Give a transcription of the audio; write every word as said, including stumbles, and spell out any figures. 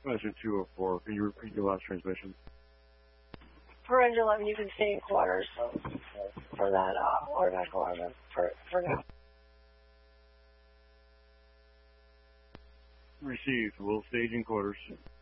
Measure two oh four, can you repeat your last transmission? For engine eleven, you can stay in quarters so, for that uh, automatic alarm for, for now. Received. We'll stage in quarters.